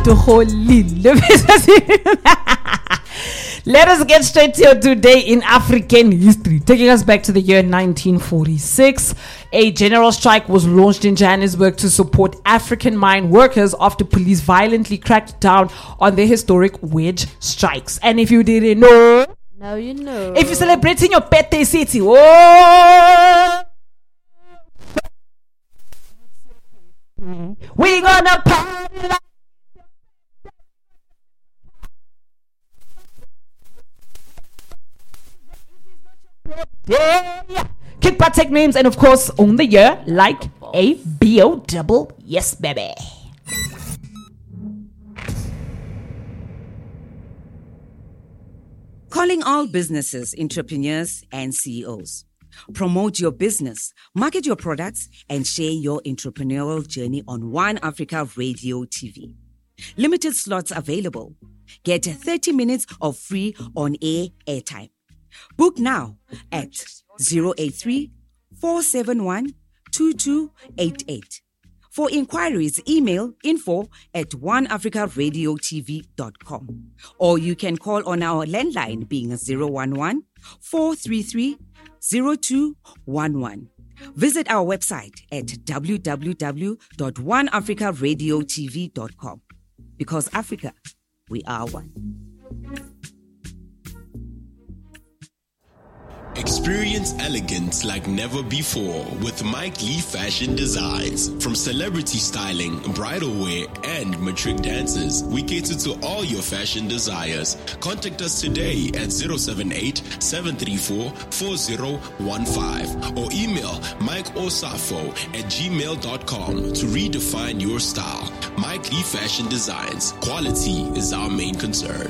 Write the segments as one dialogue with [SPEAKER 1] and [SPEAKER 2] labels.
[SPEAKER 1] Let us get straight to today in African history. Taking us back to the year 1946, a general strike was launched in Johannesburg to support African mine workers after police violently cracked down on the historic wedge strikes. And if you didn't know,
[SPEAKER 2] now you know.
[SPEAKER 1] If you're celebrating your birthday city, oh, we gonna party like yeah. Kick butt, take names, and of course own the year like a B-O-double. Yes, baby.
[SPEAKER 3] Calling all businesses, entrepreneurs, and CEOs. Promote your business, market your products, and share your entrepreneurial journey on One Africa Radio TV. Limited slots available. Get 30 minutes of free on-air airtime. Book now at 083-471-2288. For inquiries, email info@oneafricaradiotv.com. Or you can call on our landline being 011-433-0211. Visit our website at www.oneafricaradiotv.com. Because Africa, we are one.
[SPEAKER 4] Experience elegance like never before with Mike Lee Fashion Designs. From celebrity styling, bridal wear, and matric dances, we cater to all your fashion desires. Contact us today at 078-734-4015 or email mikeosafo@gmail.com to redefine your style. Mike Lee Fashion Designs. Quality is our main concern.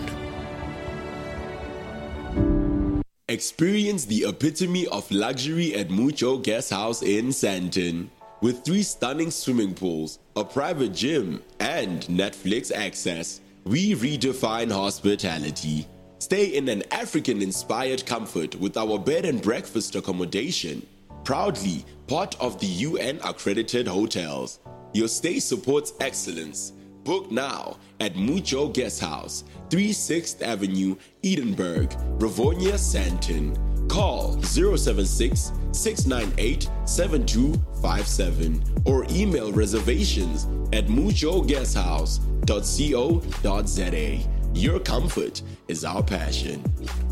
[SPEAKER 4] Experience the epitome of luxury at Mucho Guest House in Sandton. With 3 stunning swimming pools, a private gym, and Netflix access, we redefine hospitality. Stay in an African-inspired comfort with our bed and breakfast accommodation. Proudly part of the UN-accredited hotels. Your stay supports excellence. Book now at Mucho Guest House, 36th Avenue, Edinburgh, Rivonia, Sandton. Call 076-698-7257 or email reservations at muchoguesthouse.co.za. Your comfort is our passion.